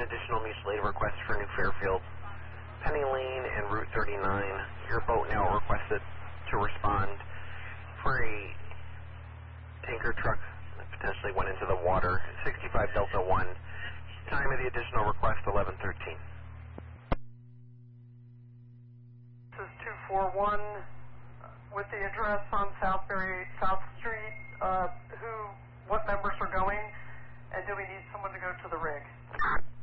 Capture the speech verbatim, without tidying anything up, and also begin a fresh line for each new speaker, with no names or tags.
additional mutual aid request for New Fairfield. Penny Lane and Route thirty-nine, your boat now requested to respond for a tanker truck that potentially went into the water. sixty-five Delta one, time of the additional request eleven thirteen.
This is two four one with the address on Southbury, South Street. Uh, who, what members are going, and do we need someone to go to the rig?